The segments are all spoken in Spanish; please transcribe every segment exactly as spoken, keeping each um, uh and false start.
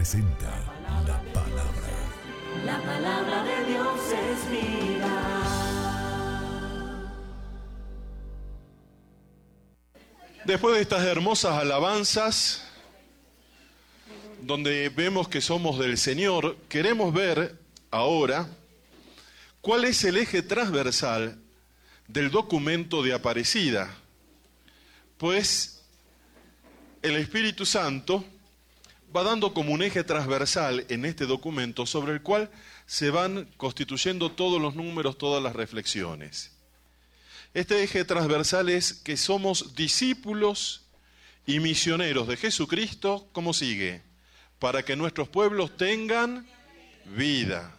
presenta la palabra. La palabra de Dios es vida. Después de estas hermosas alabanzas, donde vemos que somos del Señor, queremos ver ahora cuál es el eje transversal del documento de Aparecida. Pues el Espíritu Santo va dando como un eje transversal en este documento sobre el cual se van constituyendo todos los números, todas las reflexiones. Este eje transversal es que somos discípulos y misioneros de Jesucristo, ¿cómo sigue? Para que nuestros pueblos tengan vida.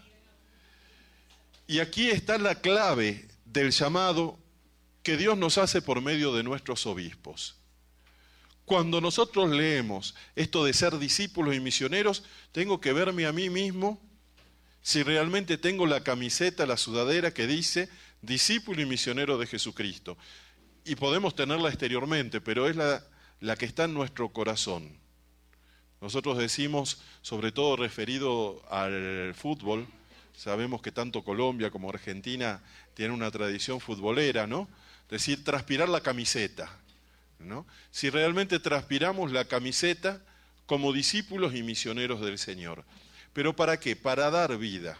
Y aquí está la clave del llamado que Dios nos hace por medio de nuestros obispos. Cuando nosotros leemos esto de ser discípulos y misioneros, tengo que verme a mí mismo si realmente tengo la camiseta, la sudadera que dice discípulo y misionero de Jesucristo. Y podemos tenerla exteriormente, pero es la, la que está en nuestro corazón. Nosotros decimos, sobre todo referido al fútbol, sabemos que tanto Colombia como Argentina tienen una tradición futbolera, ¿no? Es decir, transpirar la camiseta, ¿no? Si realmente transpiramos la camiseta como discípulos y misioneros del Señor. ¿Pero para qué? Para dar vida.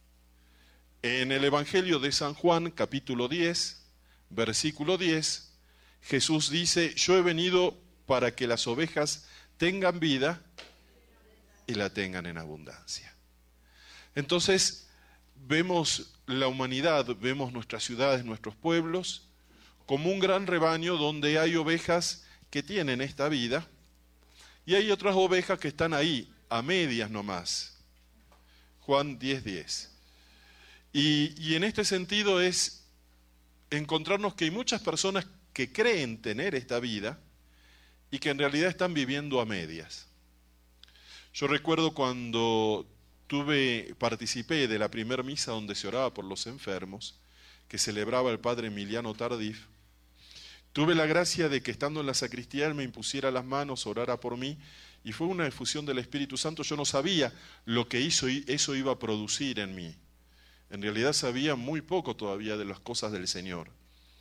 En el Evangelio de San Juan, capítulo diez, versículo diez, Jesús dice, yo he venido para que las ovejas tengan vida y la tengan en abundancia. Entonces, vemos la humanidad, vemos nuestras ciudades, nuestros pueblos, como un gran rebaño donde hay ovejas que tienen esta vida y hay otras ovejas que están ahí, a medias nomás. Juan diez, diez. Y, y en este sentido es encontrarnos que hay muchas personas que creen tener esta vida y que en realidad están viviendo a medias. Yo recuerdo cuando tuve, participé de la primera misa donde se oraba por los enfermos, que celebraba el padre Emiliano Tardif. Tuve la gracia de que estando en la sacristía él me impusiera las manos, orara por mí, y fue una efusión del Espíritu Santo. Yo no sabía lo que hizo, eso iba a producir en mí. En realidad sabía muy poco todavía de las cosas del Señor.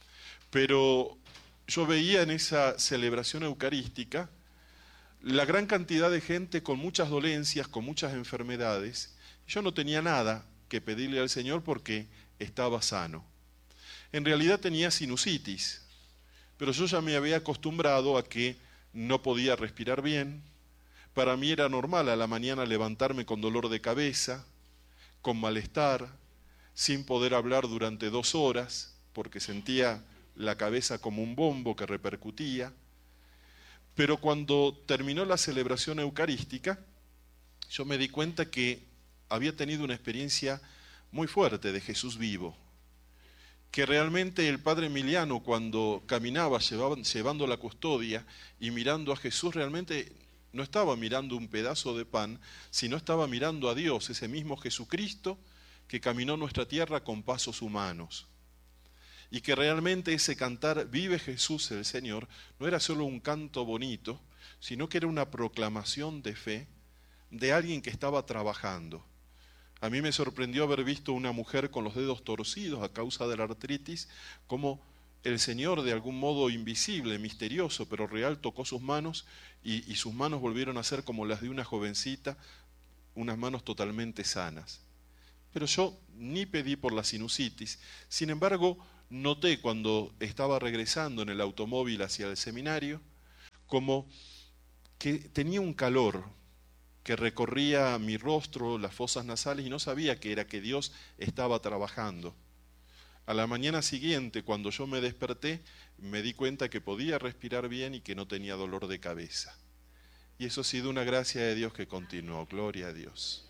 Pero yo veía en esa celebración eucarística la gran cantidad de gente con muchas dolencias, con muchas enfermedades. Yo no tenía nada que pedirle al Señor porque estaba sano. En realidad tenía sinusitis, pero yo ya me había acostumbrado a que no podía respirar bien. Para mí era normal a la mañana levantarme con dolor de cabeza, con malestar, sin poder hablar durante dos horas, porque sentía la cabeza como un bombo que repercutía. Pero cuando terminó la celebración eucarística, yo me di cuenta que había tenido una experiencia muy fuerte de Jesús vivo. Que realmente el padre Emiliano, cuando caminaba llevaba, llevando la custodia y mirando a Jesús, realmente no estaba mirando un pedazo de pan, sino estaba mirando a Dios, ese mismo Jesucristo que caminó nuestra tierra con pasos humanos. Y que realmente ese cantar Vive Jesús el Señor no era solo un canto bonito, sino que era una proclamación de fe de alguien que estaba trabajando. A mí me sorprendió haber visto una mujer con los dedos torcidos a causa de la artritis, como el Señor de algún modo invisible, misterioso, pero real, tocó sus manos y, y sus manos volvieron a ser como las de una jovencita, unas manos totalmente sanas. Pero yo ni pedí por la sinusitis. Sin embargo, noté cuando estaba regresando en el automóvil hacia el seminario, como que tenía un calor que recorría mi rostro, las fosas nasales, y no sabía que era que Dios estaba trabajando. A la mañana siguiente, cuando yo me desperté, me di cuenta que podía respirar bien y que no tenía dolor de cabeza. Y eso ha sido una gracia de Dios que continuó, gloria a Dios.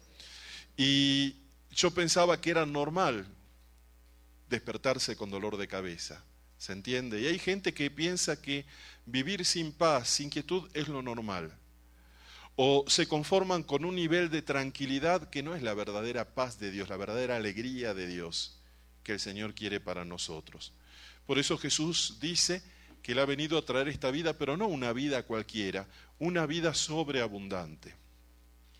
Y yo pensaba que era normal despertarse con dolor de cabeza, ¿se entiende? Y hay gente que piensa que vivir sin paz, sin quietud, es lo normal. O se conforman con un nivel de tranquilidad que no es la verdadera paz de Dios, la verdadera alegría de Dios que el Señor quiere para nosotros. Por eso Jesús dice que Él ha venido a traer esta vida, pero no una vida cualquiera, una vida sobreabundante.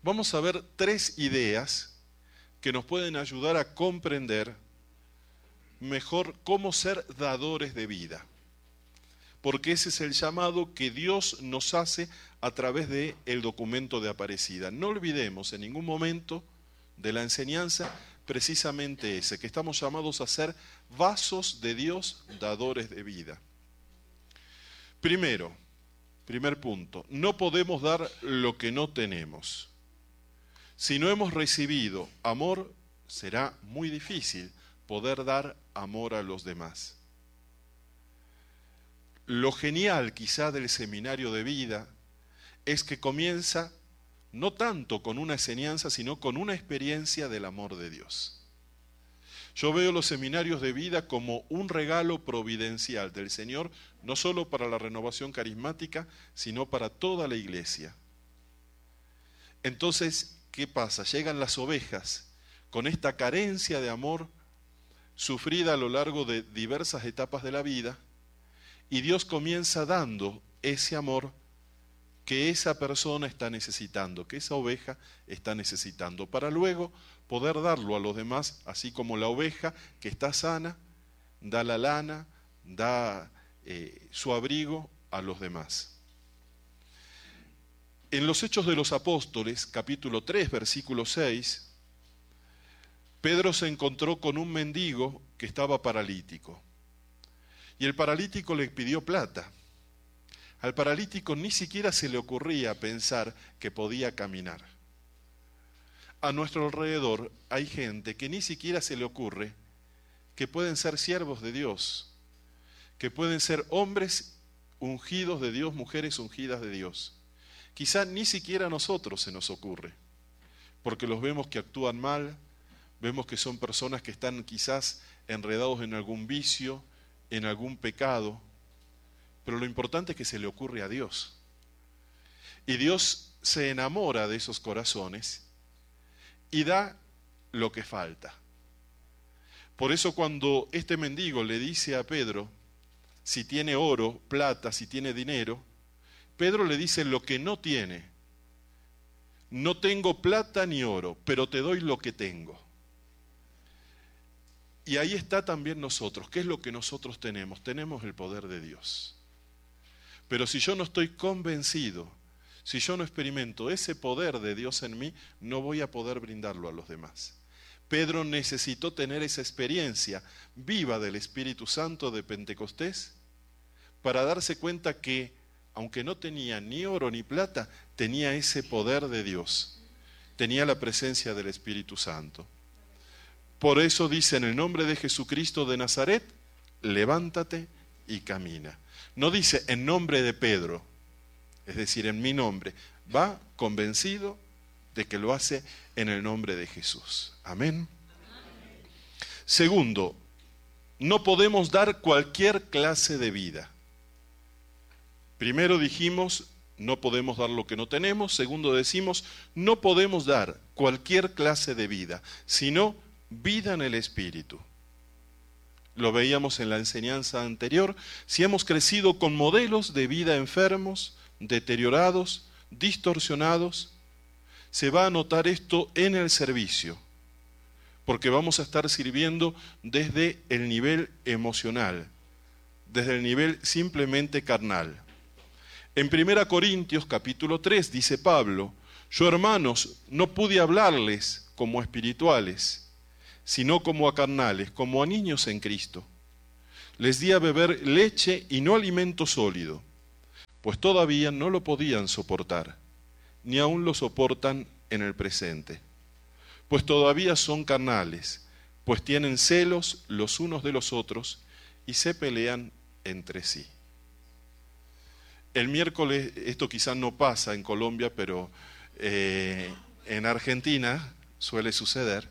vamos a ver tres ideas que nos pueden ayudar a comprender mejor cómo ser dadores de vida. Porque ese es el llamado que Dios nos hace a través del documento de Aparecida. No olvidemos en ningún momento de la enseñanza precisamente ese, que estamos llamados a ser vasos de Dios, dadores de vida. Primero, primer punto, no podemos dar lo que no tenemos. Si no hemos recibido amor, será muy difícil poder dar amor a los demás. Lo genial quizá del seminario de vida es que comienza no tanto con una enseñanza, sino con una experiencia del amor de Dios. Yo veo los seminarios de vida como un regalo providencial del Señor, no solo para la renovación carismática, sino para toda la iglesia. Entonces, ¿qué pasa? Llegan las ovejas con esta carencia de amor sufrida a lo largo de diversas etapas de la vida, y Dios comienza dando ese amor que esa persona está necesitando, que esa oveja está necesitando, para luego poder darlo a los demás, así como la oveja que está sana, da la lana, da eh, su abrigo a los demás. En los Hechos de los Apóstoles, capítulo tres, versículo seis, Pedro se encontró con un mendigo que estaba paralítico. Y el paralítico le pidió plata. Al paralítico ni siquiera se le ocurría pensar que podía caminar. A nuestro alrededor hay gente que ni siquiera se le ocurre que pueden ser siervos de Dios, que pueden ser hombres ungidos de Dios, mujeres ungidas de Dios. Quizá ni siquiera a nosotros se nos ocurre, porque los vemos que actúan mal, vemos que son personas que están quizás enredados en algún vicio, en algún pecado, pero lo importante es que se le ocurre a Dios. Y Dios se enamora de esos corazones y da lo que falta. Por eso cuando este mendigo le dice a Pedro, si tiene oro, plata, si tiene dinero, Pedro le dice lo que no tiene. No tengo plata ni oro, pero te doy lo que tengo. Y ahí está también nosotros. ¿Qué es lo que nosotros tenemos? Tenemos el poder de Dios. Pero si yo no estoy convencido, si yo no experimento ese poder de Dios en mí, no voy a poder brindarlo a los demás. Pedro necesitó tener esa experiencia viva del Espíritu Santo de Pentecostés para darse cuenta que, aunque no tenía ni oro ni plata, tenía ese poder de Dios. Tenía la presencia del Espíritu Santo. Por eso dice, en el nombre de Jesucristo de Nazaret, levántate y camina. No dice en nombre de Pedro, es decir, en mi nombre. Va convencido de que lo hace en el nombre de Jesús. Amén. Segundo, no podemos dar cualquier clase de vida. Primero dijimos, no podemos dar lo que no tenemos. Segundo decimos, no podemos dar cualquier clase de vida, sino vida en el Espíritu. Lo veíamos en la enseñanza anterior. Si hemos crecido con modelos de vida enfermos, deteriorados, distorsionados, se va a notar esto en el servicio, porque vamos a estar sirviendo desde el nivel emocional, desde el nivel simplemente carnal. En primera Corintios capítulo tres dice Pablo, yo hermanos no pude hablarles como espirituales, sino como a carnales, como a niños en Cristo. Les di a beber leche y no alimento sólido, pues todavía no lo podían soportar, ni aún lo soportan en el presente. Pues todavía son carnales, pues tienen celos los unos de los otros y se pelean entre sí. El miércoles, esto quizás no pasa en Colombia, pero eh, en Argentina suele suceder.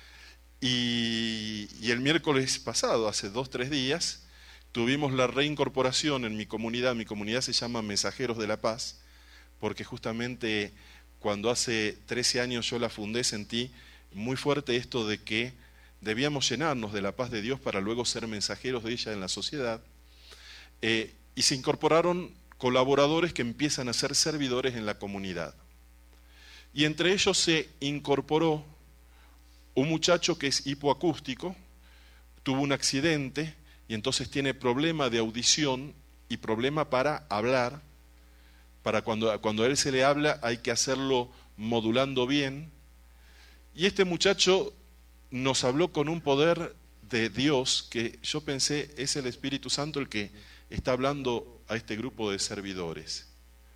Y, y el miércoles pasado, hace dos, tres días, tuvimos la reincorporación en mi comunidad. Mi comunidad se llama Mensajeros de la Paz, porque justamente cuando hace trece años yo la fundé, sentí muy fuerte esto de que debíamos llenarnos de la paz de Dios para luego ser mensajeros de ella en la sociedad. Eh, y se incorporaron colaboradores que empiezan a ser servidores en la comunidad. Y entre ellos se incorporó un muchacho que es hipoacústico, tuvo un accidente y entonces tiene problema de audición y problema para hablar. Para cuando, cuando a él se le habla hay que hacerlo modulando bien. Y este muchacho nos habló con un poder de Dios que yo pensé es el Espíritu Santo el que está hablando a este grupo de servidores.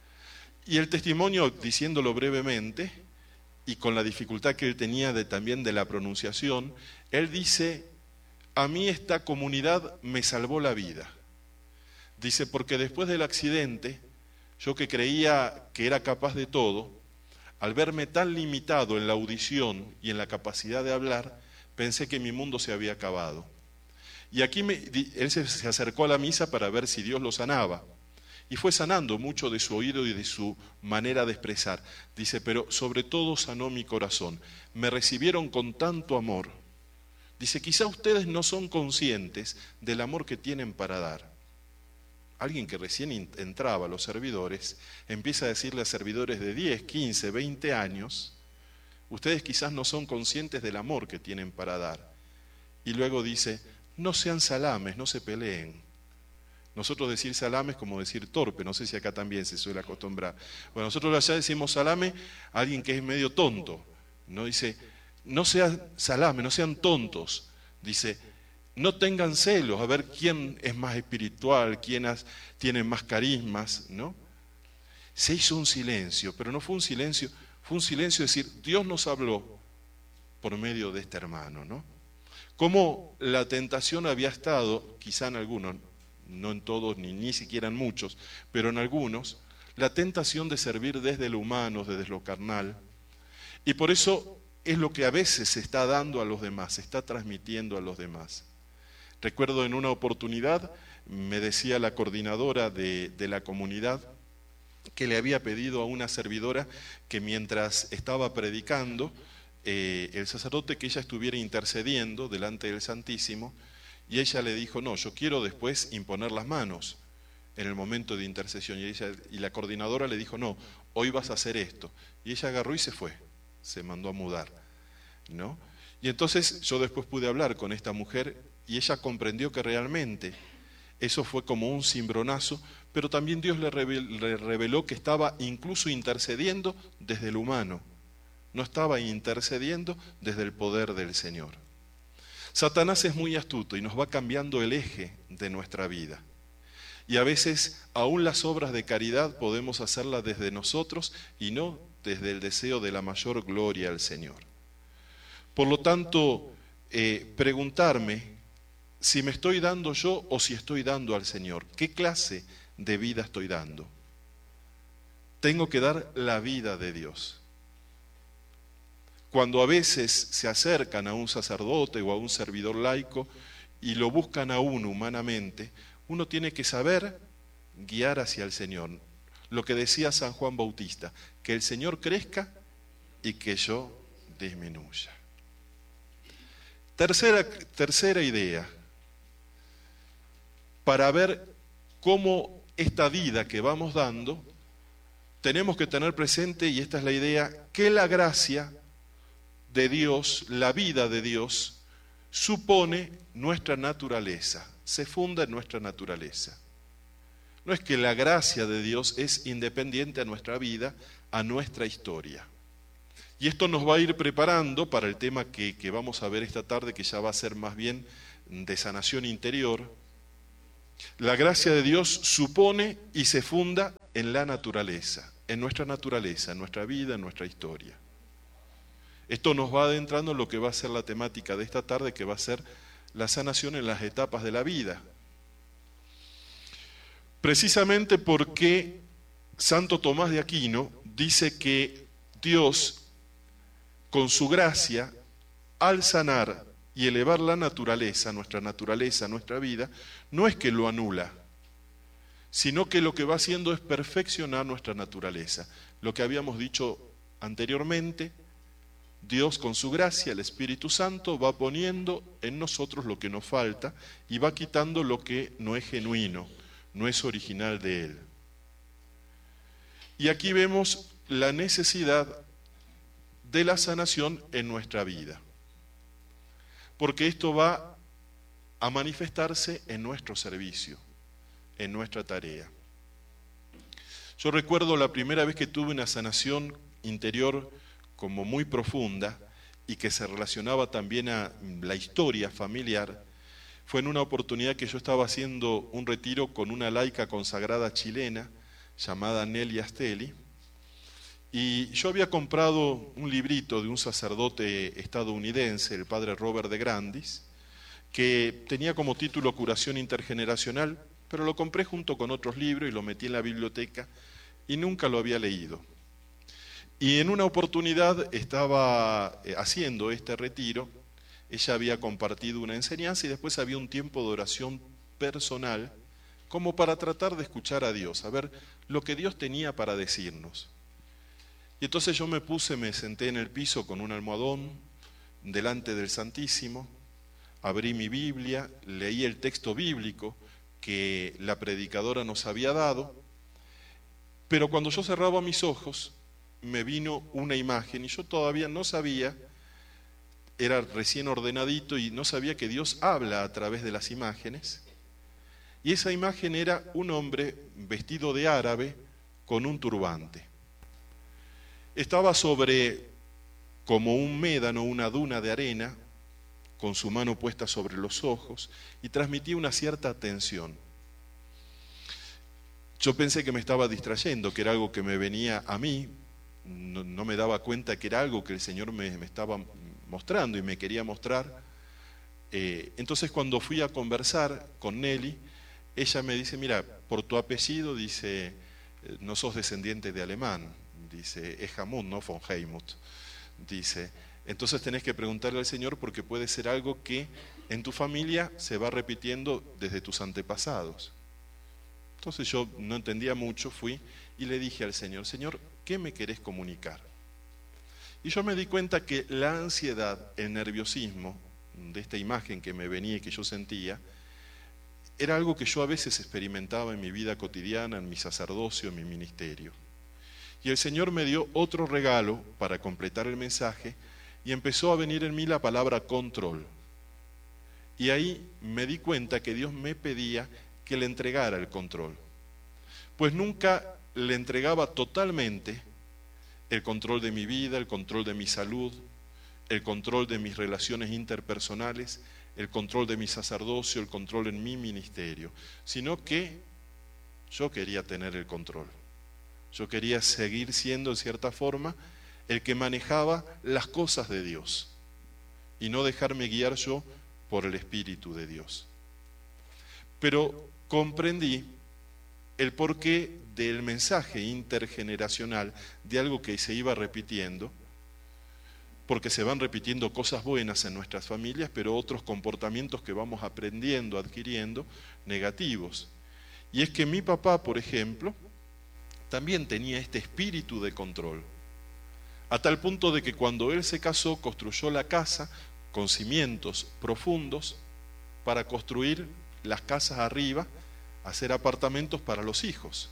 Y el testimonio, diciéndolo brevemente, y con la dificultad que él tenía de, también de la pronunciación, él dice, a mí esta comunidad me salvó la vida. Dice, porque después del accidente, yo que creía que era capaz de todo, al verme tan limitado en la audición y en la capacidad de hablar, pensé que mi mundo se había acabado. Y aquí me, él se, se acercó a la misa para ver si Dios lo sanaba. Y fue sanando mucho de su oído y de su manera de expresar. Dice, pero sobre todo sanó mi corazón. Me recibieron con tanto amor. Dice, quizá ustedes no son conscientes del amor que tienen para dar. Alguien que recién entraba a los servidores, empieza a decirle a servidores de diez, quince, veinte años, ustedes quizás no son conscientes del amor que tienen para dar. Y luego dice, no sean salames, no se peleen. Nosotros decir salame es como decir torpe, no sé si acá también se suele acostumbrar. Bueno, nosotros allá decimos salame a alguien que es medio tonto. No dice, no sean salame, no sean tontos. Dice, no tengan celos, a ver quién es más espiritual, quién has, tiene más carismas, ¿no? Se hizo un silencio, pero no fue un silencio, fue un silencio de decir, Dios nos habló por medio de este hermano, ¿no? Como la tentación había estado, quizá en algunos, no en todos, ni, ni siquiera en muchos, pero en algunos, la tentación de servir desde lo humano, desde lo carnal, y por eso es lo que a veces se está dando a los demás, se está transmitiendo a los demás. Recuerdo en una oportunidad, me decía la coordinadora de, de la comunidad, que le había pedido a una servidora que mientras estaba predicando, eh, el sacerdote que ella estuviera intercediendo delante del Santísimo, y ella le dijo, no, yo quiero después imponer las manos en el momento de intercesión. Y, ella, y la coordinadora le dijo, no, hoy vas a hacer esto. Y ella agarró y se fue, se mandó a mudar, ¿no? Y entonces yo después pude hablar con esta mujer y ella comprendió que realmente eso fue como un cimbronazo, pero también Dios le reveló, le reveló que estaba incluso intercediendo desde el humano, no estaba intercediendo desde el poder del Señor. Satanás es muy astuto y nos va cambiando el eje de nuestra vida. Y a veces aún las obras de caridad podemos hacerlas desde nosotros y no desde el deseo de la mayor gloria al Señor. Por lo tanto, eh, preguntarme si me estoy dando yo o si estoy dando al Señor. ¿Qué clase de vida estoy dando? Tengo que dar la vida de Dios. Cuando a veces se acercan a un sacerdote o a un servidor laico y lo buscan a uno humanamente, uno tiene que saber guiar hacia el Señor. Lo que decía San Juan Bautista, que el Señor crezca y que yo disminuya. Tercera, tercera idea, para ver cómo esta vida que vamos dando, tenemos que tener presente, y esta es la idea, que la gracia de Dios, la vida de Dios, supone nuestra naturaleza, se funda en nuestra naturaleza. No es que la gracia de Dios es independiente a nuestra vida, a nuestra historia. Y esto nos va a ir preparando para el tema que, que vamos a ver esta tarde, que ya va a ser más bien de sanación interior. La gracia de Dios supone y se funda en la naturaleza, en nuestra naturaleza, en nuestra vida, en nuestra historia. Esto nos va adentrando en lo que va a ser la temática de esta tarde, que va a ser la sanación en las etapas de la vida. Precisamente porque Santo Tomás de Aquino dice que Dios, con su gracia, al sanar y elevar la naturaleza, nuestra naturaleza, nuestra vida, no es que lo anula, sino que lo que va haciendo es perfeccionar nuestra naturaleza. Lo que habíamos dicho anteriormente, Dios con su gracia, el Espíritu Santo, va poniendo en nosotros lo que nos falta y va quitando lo que no es genuino, no es original de Él. Y aquí vemos la necesidad de la sanación en nuestra vida. Porque esto va a manifestarse en nuestro servicio, en nuestra tarea. Yo recuerdo la primera vez que tuve una sanación interior como muy profunda y que se relacionaba también a la historia familiar. Fue en una oportunidad que yo estaba haciendo un retiro con una laica consagrada chilena llamada Nelly Astelli, y yo había comprado un librito de un sacerdote estadounidense, el padre Robert de Grandis, que tenía como título Curación Intergeneracional, pero lo compré junto con otros libros y lo metí en la biblioteca y nunca lo había leído. Y en una oportunidad estaba haciendo este retiro, ella había compartido una enseñanza y después había un tiempo de oración personal como para tratar de escuchar a Dios, a ver lo que Dios tenía para decirnos. Y entonces yo me puse, me senté en el piso con un almohadón delante del Santísimo, abrí mi Biblia, leí el texto bíblico que la predicadora nos había dado, pero cuando yo cerraba mis ojos me vino una imagen y yo todavía no sabía, era recién ordenadito y no sabía que Dios habla a través de las imágenes, y esa imagen era un hombre vestido de árabe con un turbante. Estaba sobre como un médano, una duna de arena, con su mano puesta sobre los ojos, y transmitía una cierta tensión. Yo pensé que me estaba distrayendo, que era algo que me venía a mí, no, no me daba cuenta que era algo que el Señor me, me estaba mostrando y me quería mostrar. Eh, entonces cuando fui a conversar con Nelly, ella me dice, mira, por tu apellido, dice, no sos descendiente de alemán, dice, es Hamut, no von Heimut, dice, entonces tenés que preguntarle al Señor porque puede ser algo que en tu familia se va repitiendo desde tus antepasados. Entonces yo no entendía mucho, fui y le dije al Señor, Señor, ¿qué me querés comunicar? Y yo me di cuenta que la ansiedad, el nerviosismo de esta imagen que me venía y que yo sentía, era algo que yo a veces experimentaba en mi vida cotidiana, en mi sacerdocio, en mi ministerio. Y el Señor me dio otro regalo para completar el mensaje y empezó a venir en mí la palabra control. Y ahí me di cuenta que Dios me pedía que le entregara el control. Pues nunca le entregaba totalmente el control de mi vida, el control de mi salud, el control de mis relaciones interpersonales, el control de mi sacerdocio, el control en mi ministerio, sino que yo quería tener el control. Yo quería seguir siendo, en cierta forma, el que manejaba las cosas de Dios y no dejarme guiar yo por el Espíritu de Dios. Pero comprendí el porqué del mensaje intergeneracional de algo que se iba repitiendo, porque se van repitiendo cosas buenas en nuestras familias, pero otros comportamientos que vamos aprendiendo, adquiriendo, negativos. Y es que mi papá, por ejemplo, también tenía este espíritu de control, a tal punto de que cuando él se casó, construyó la casa con cimientos profundos para construir las casas arriba, hacer apartamentos para los hijos.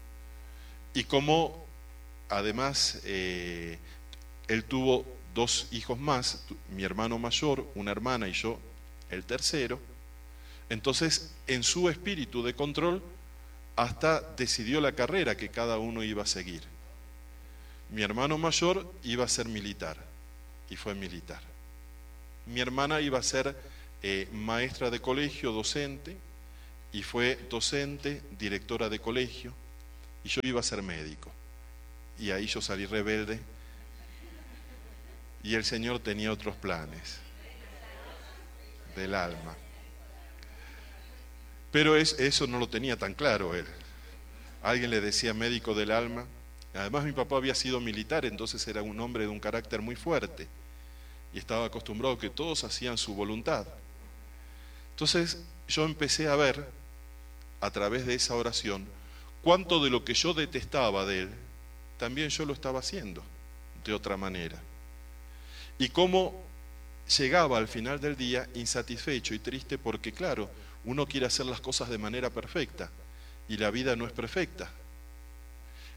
Y como además eh, él tuvo dos hijos más, mi hermano mayor, una hermana y yo el tercero, entonces en su espíritu de control hasta decidió la carrera que cada uno iba a seguir. Mi hermano mayor iba a ser militar y fue militar. Mi hermana iba a ser eh, maestra de colegio, docente, y fue docente, directora de colegio, y yo iba a ser médico. Y ahí yo salí rebelde y el Señor tenía otros planes del alma. Pero es, eso no lo tenía tan claro él. Alguien le decía médico del alma. Además mi papá había sido militar, entonces era un hombre de un carácter muy fuerte y estaba acostumbrado a que todos hacían su voluntad. Entonces yo empecé a ver a través de esa oración cuánto de lo que yo detestaba de él también yo lo estaba haciendo de otra manera, y cómo llegaba al final del día insatisfecho y triste porque claro, uno quiere hacer las cosas de manera perfecta y la vida no es perfecta.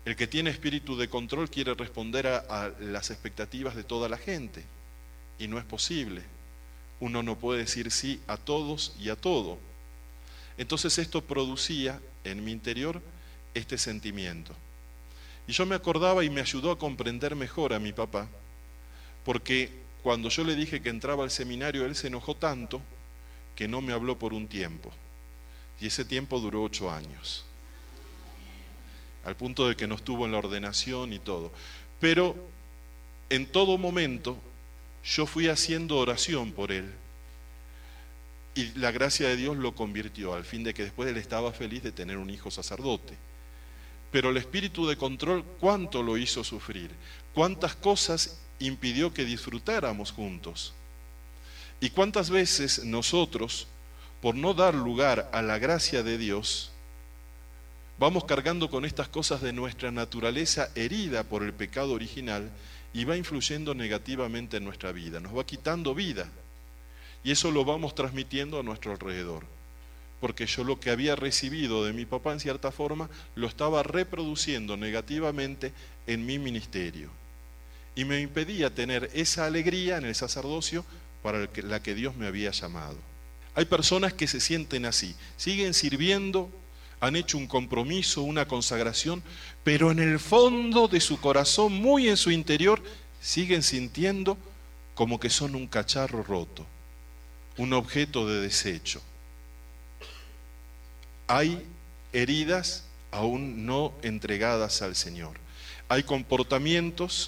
El que tiene espíritu de control quiere responder a, a las expectativas de toda la gente, y no es posible. Uno no puede decir sí a todos y a todo. Entonces esto producía en mi interior este sentimiento. Y yo me acordaba y me ayudó a comprender mejor a mi papá, porque cuando yo le dije que entraba al seminario, él se enojó tanto que no me habló por un tiempo. Y ese tiempo duró ocho años. Al punto de que no estuvo en la ordenación y todo. Pero en todo momento yo fui haciendo oración por él. Y la gracia de Dios lo convirtió, al fin de que después él estaba feliz de tener un hijo sacerdote. Pero el espíritu de control, ¿cuánto lo hizo sufrir? ¿Cuántas cosas impidió que disfrutáramos juntos? ¿Y cuántas veces nosotros, por no dar lugar a la gracia de Dios, vamos cargando con estas cosas de nuestra naturaleza herida por el pecado original y va influyendo negativamente en nuestra vida, nos va quitando vida? Y eso lo vamos transmitiendo a nuestro alrededor. Porque yo lo que había recibido de mi papá en cierta forma, lo estaba reproduciendo negativamente en mi ministerio. Y me impedía tener esa alegría en el sacerdocio para la que Dios me había llamado. Hay personas que se sienten así, siguen sirviendo, han hecho un compromiso, una consagración, pero en el fondo de su corazón, muy en su interior, siguen sintiendo como que son un cacharro roto, un objeto de desecho. Hay heridas aún no entregadas al Señor. Hay comportamientos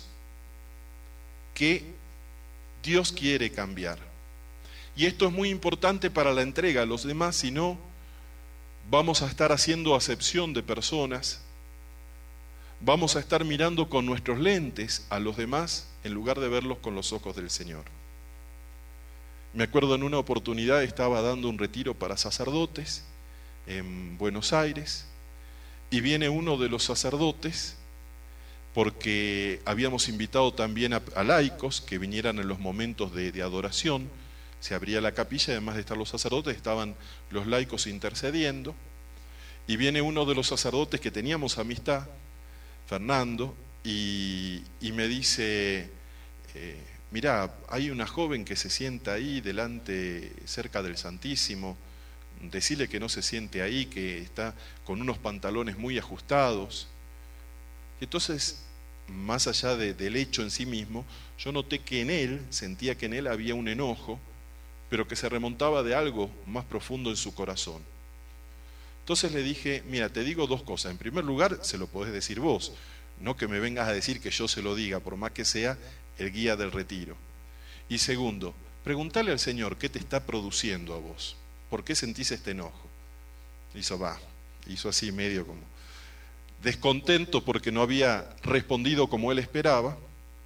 que Dios quiere cambiar. Y esto es muy importante para la entrega a los demás, si no, vamos a estar haciendo acepción de personas, vamos a estar mirando con nuestros lentes a los demás en lugar de verlos con los ojos del Señor. Me acuerdo en una oportunidad estaba dando un retiro para sacerdotes en Buenos Aires y viene uno de los sacerdotes, porque habíamos invitado también a, a laicos que vinieran en los momentos de, de adoración. Se abría la capilla, además de estar los sacerdotes, estaban los laicos intercediendo, y viene uno de los sacerdotes que teníamos amistad, Fernando, y, y me dice, eh, mirá, hay una joven que se sienta ahí delante, cerca del Santísimo, decirle que no se siente ahí, que está con unos pantalones muy ajustados. Y entonces, más allá de, del hecho en sí mismo, yo noté que en él, sentía que en él había un enojo, pero que se remontaba de algo más profundo en su corazón. Entonces le dije, mira, te digo dos cosas. En primer lugar, se lo podés decir vos, no que me vengas a decir que yo se lo diga, por más que sea el guía del retiro. Y segundo, preguntale al Señor qué te está produciendo a vos. ¿Por qué sentís este enojo? Hizo, va, hizo así medio como descontento porque no había respondido como él esperaba,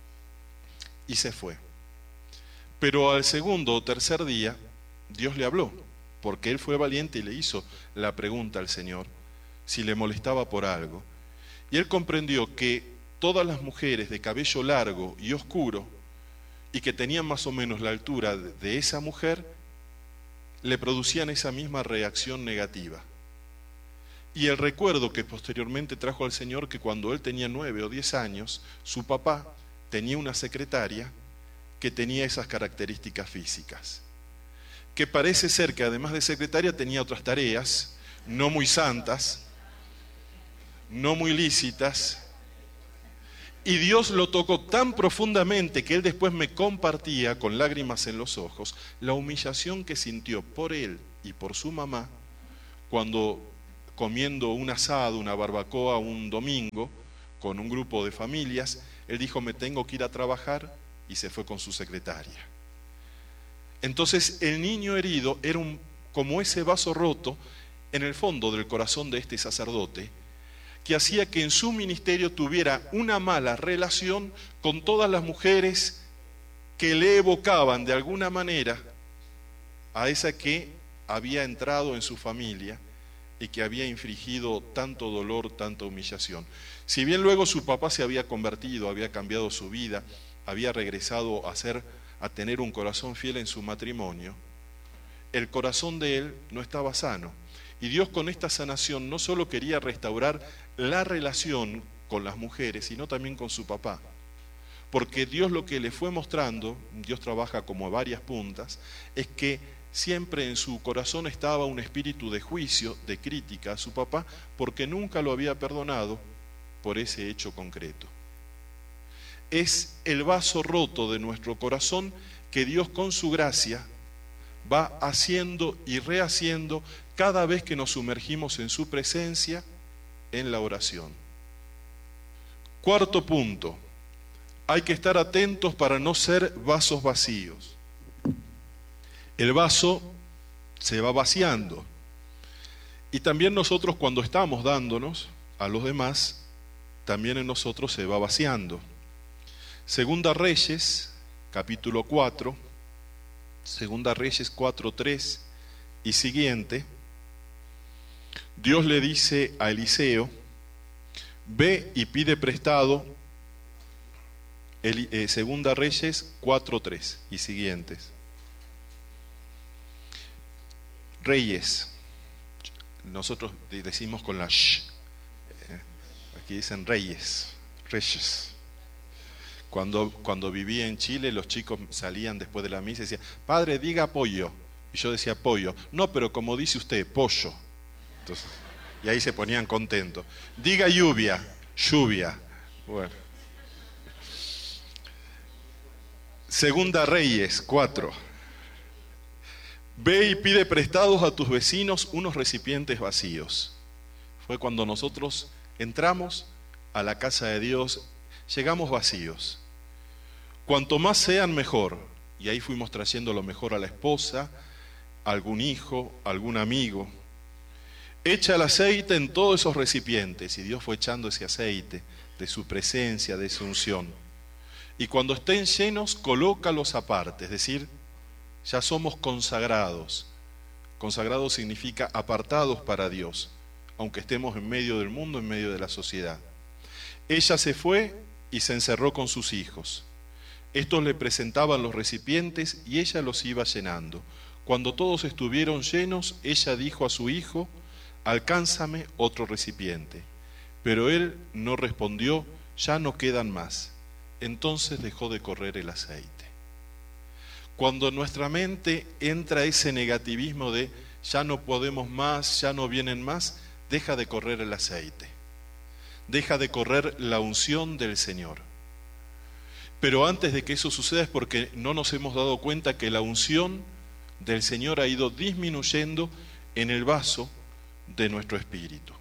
y se fue. Pero al segundo o tercer día, Dios le habló, porque él fue valiente y le hizo la pregunta al Señor, si le molestaba por algo. Y él comprendió que todas las mujeres de cabello largo y oscuro, y que tenían más o menos la altura de esa mujer, le producían esa misma reacción negativa. Y el recuerdo que posteriormente trajo al Señor, que cuando él tenía nueve o diez años, su papá tenía una secretaria que tenía esas características físicas, que parece ser que además de secretaria tenía otras tareas, no muy santas, no muy lícitas, y Dios lo tocó tan profundamente que él después me compartía con lágrimas en los ojos la humillación que sintió por él y por su mamá cuando, comiendo un asado, una barbacoa un domingo con un grupo de familias, él dijo, me tengo que ir a trabajar, y se fue con su secretaria. Entonces el niño herido era un, como ese vaso roto en el fondo del corazón de este sacerdote, que hacía que en su ministerio tuviera una mala relación con todas las mujeres que le evocaban de alguna manera a esa que había entrado en su familia y que había infligido tanto dolor, tanta humillación. Si bien luego su papá se había convertido, había cambiado su vida, había regresado a ser, a tener un corazón fiel en su matrimonio, el corazón de él no estaba sano. Y Dios con esta sanación no solo quería restaurar la relación con las mujeres, sino también con su papá. Porque Dios lo que le fue mostrando, Dios trabaja como a varias puntas, es que siempre en su corazón estaba un espíritu de juicio, de crítica a su papá, porque nunca lo había perdonado por ese hecho concreto. Es el vaso roto de nuestro corazón que Dios con su gracia va haciendo y rehaciendo cada vez que nos sumergimos en su presencia en la oración. Cuarto punto, hay que estar atentos para no ser vasos vacíos. El vaso se va vaciando y también nosotros cuando estamos dándonos a los demás, también en nosotros se va vaciando. Segunda Reyes, capítulo cuatro, Segunda Reyes cuatro, tres y siguiente, Dios le dice a Eliseo, ve y pide prestado, el, eh, Segunda Reyes cuatro, tres y siguientes. Reyes, nosotros decimos con la sh, aquí dicen reyes, reyes. Cuando, cuando vivía en Chile, los chicos salían después de la misa y decían, padre, diga pollo. Y yo decía pollo. No, pero como dice usted, pollo. Entonces, y ahí se ponían contentos. Diga lluvia, lluvia. Bueno. Segunda Reyes cuatro. Ve y pide prestados a tus vecinos unos recipientes vacíos. Fue cuando nosotros entramos a la casa de Dios, llegamos vacíos. Cuanto más sean, mejor. Y ahí fuimos trayendo lo mejor a la esposa, a algún hijo, a algún amigo. Echa el aceite en todos esos recipientes. Y Dios fue echando ese aceite de su presencia, de su unción. Y cuando estén llenos, colócalos aparte. Es decir, ya somos consagrados. Consagrados significa apartados para Dios, aunque estemos en medio del mundo, en medio de la sociedad. Ella se fue y se encerró con sus hijos. Estos le presentaban los recipientes y ella los iba llenando. Cuando todos estuvieron llenos, ella dijo a su hijo, alcánzame otro recipiente. Pero él no respondió, ya no quedan más. Entonces dejó de correr el aceite. Cuando en nuestra mente entra ese negativismo de ya no podemos más, ya no vienen más, deja de correr el aceite. Deja de correr la unción del Señor. Pero antes de que eso suceda es porque no nos hemos dado cuenta que la unción del Señor ha ido disminuyendo en el vaso de nuestro espíritu.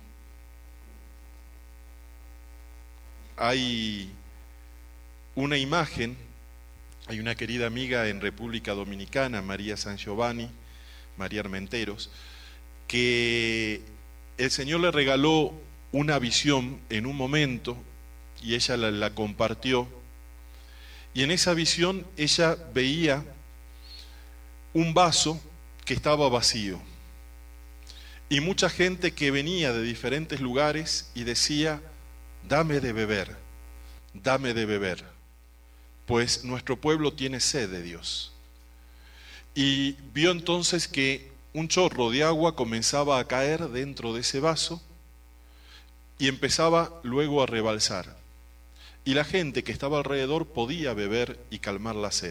Hay una imagen, hay una querida amiga en República Dominicana, María San Giovanni, María Armenteros, que el Señor le regaló una visión en un momento y ella la, la compartió. Y en esa visión ella veía un vaso que estaba vacío y mucha gente que venía de diferentes lugares y decía, dame de beber, dame de beber, pues nuestro pueblo tiene sed de Dios. Y vio entonces que un chorro de agua comenzaba a caer dentro de ese vaso y empezaba luego a rebalsar. Y la gente que estaba alrededor podía beber y calmar la sed.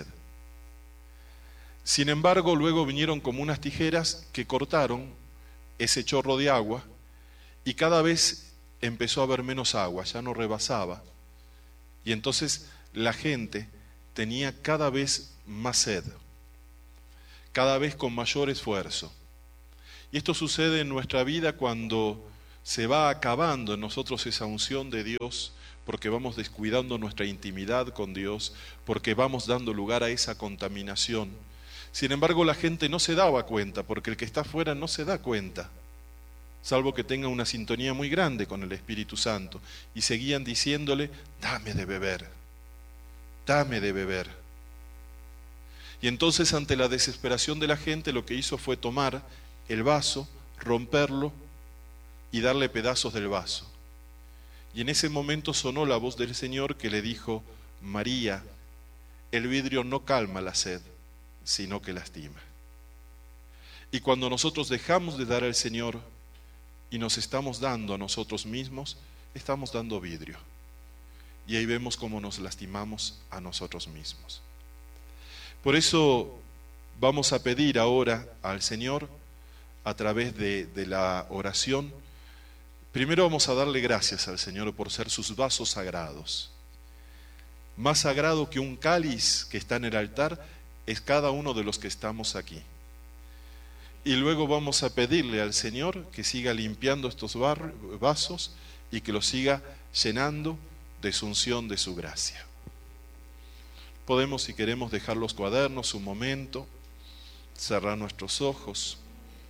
Sin embargo, luego vinieron como unas tijeras que cortaron ese chorro de agua y cada vez empezó a haber menos agua, ya no rebasaba. Y entonces la gente tenía cada vez más sed, cada vez con mayor esfuerzo. Y esto sucede en nuestra vida cuando se va acabando en nosotros esa unción de Dios, porque vamos descuidando nuestra intimidad con Dios, porque vamos dando lugar a esa contaminación. Sin embargo, la gente no se daba cuenta, porque el que está afuera no se da cuenta, salvo que tenga una sintonía muy grande con el Espíritu Santo, y seguían diciéndole, dame de beber, dame de beber. Y entonces, ante la desesperación de la gente, lo que hizo fue tomar el vaso, romperlo y darle pedazos del vaso. Y en ese momento sonó la voz del Señor que le dijo, María, el vidrio no calma la sed, sino que lastima. Y cuando nosotros dejamos de dar al Señor y nos estamos dando a nosotros mismos, estamos dando vidrio. Y ahí vemos cómo nos lastimamos a nosotros mismos. Por eso vamos a pedir ahora al Señor, a través de, de la oración, primero vamos a darle gracias al Señor por ser sus vasos sagrados. Más sagrado que un cáliz que está en el altar es cada uno de los que estamos aquí. Y luego vamos a pedirle al Señor que siga limpiando estos bar- vasos y que los siga llenando de su unción, de su gracia. Podemos, si queremos, dejar los cuadernos un momento, cerrar nuestros ojos,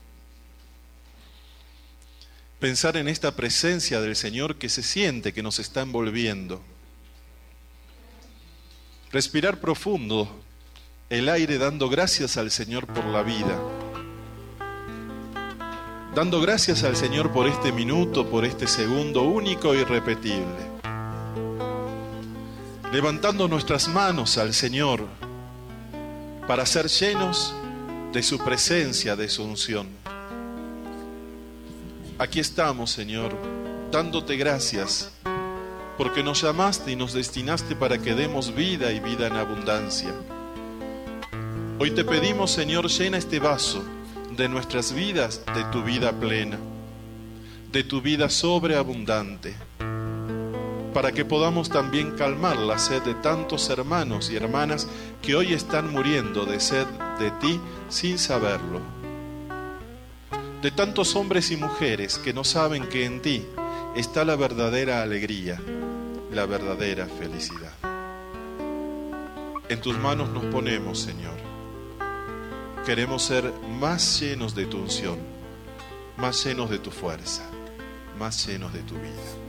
pensar en esta presencia del Señor que se siente, que nos está envolviendo. Respirar profundo el aire dando gracias al Señor por la vida. Dando gracias al Señor por este minuto, por este segundo único e irrepetible. Levantando nuestras manos al Señor para ser llenos de su presencia, de su unción. Aquí estamos, Señor, dándote gracias porque nos llamaste y nos destinaste para que demos vida y vida en abundancia. Hoy te pedimos, Señor, llena este vaso de nuestras vidas, de tu vida plena, de tu vida sobreabundante, para que podamos también calmar la sed de tantos hermanos y hermanas que hoy están muriendo de sed de ti sin saberlo. De tantos hombres y mujeres que no saben que en ti está la verdadera alegría, la verdadera felicidad. En tus manos nos ponemos, Señor. Queremos ser más llenos de tu unción, más llenos de tu fuerza, más llenos de tu vida.